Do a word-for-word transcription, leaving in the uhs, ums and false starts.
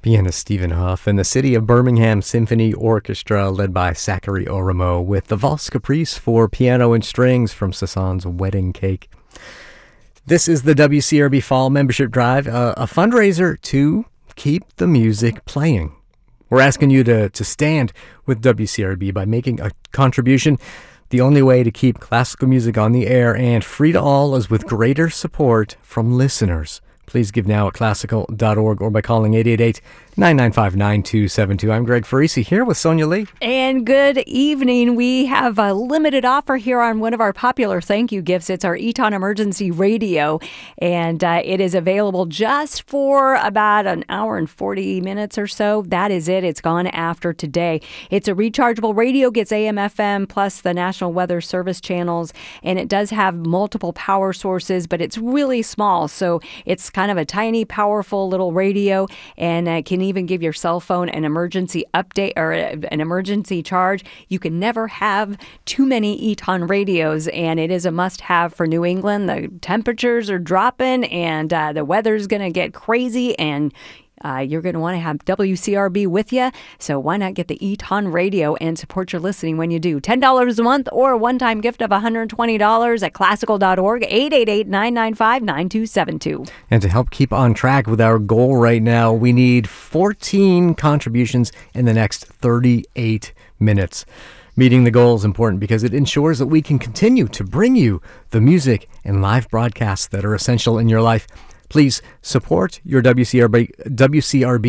Pianist Stephen Huff and the City of Birmingham Symphony Orchestra, led by Zachary Oramo, with the Valse Caprice for piano and strings from Sasan's Wedding Cake. This is the W C R B Fall Membership Drive, uh, a fundraiser to keep the music playing. We're asking you to, to stand with W C R B by making a contribution. The only way to keep classical music on the air and free to all is with greater support from listeners. Please give now at classical dot org or by calling eight eight eight, nine nine five, nine two seven two. I'm Greg Farisi here with Sonia Lee. And good evening. We have a limited offer here on one of our popular thank you gifts. It's our Eton Emergency Radio, and uh, it is available just for about an hour and forty minutes or so. That is it. It's gone after today. It's a rechargeable radio, gets A M F M plus the National Weather Service channels, and it does have multiple power sources, but it's really small, so it's kind of a tiny, powerful little radio, and uh, can even give your cell phone an emergency update or an emergency charge. You can never have too many Eton radios, and it is a must-have for New England. The temperatures are dropping, and uh, the weather's going to get crazy, and Uh, you're going to want to have W C R B with you, so why not get the Eton Radio and support your listening when you do. ten dollars a month or a one-time gift of one hundred twenty dollars at classical dot org, eight eight eight, nine nine five, nine two seven two. And to help keep on track with our goal right now, we need fourteen contributions in the next thirty-eight minutes. Meeting the goal is important because it ensures that we can continue to bring you the music and live broadcasts that are essential in your life. Please support your W C R B, W C R B